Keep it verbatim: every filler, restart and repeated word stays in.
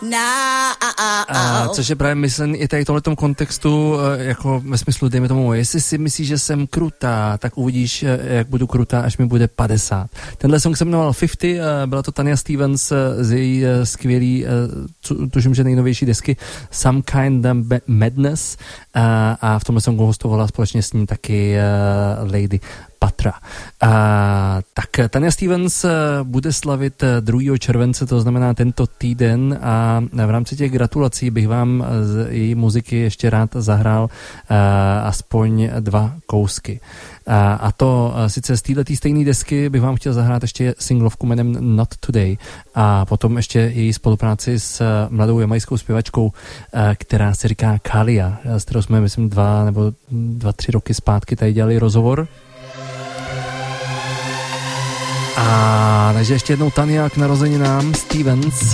A, což je právě myslen i tady tohletom kontextu, jako ve smyslu, dejme tomu, jestli si myslíš, že jsem krutá, tak uvidíš, jak budu krutá, až mi bude padesát. Tenhle song se jmenoval padesát, byla to Tanya Stevens z její skvělý, tužím, že nejnovější desky Some Kind of Madness, a v tomhle songu hostovala společně s ní taky Lady Patra. A, tak Tanya Stevens bude slavit druhého července, to znamená tento týden, a v rámci těch gratulací bych vám z její muziky ještě rád zahrál a, aspoň dva kousky. A, a to a sice z této stejné desky bych vám chtěl zahrát ještě singlovku jménem Not Today a potom ještě její spolupráci s mladou jamajskou zpěvačkou, která se říká Kalia, s kterou jsme, myslím, dva nebo dva, tři roky zpátky tady dělali rozhovor. A takže ještě jednou Tania k narozeninám Stevens.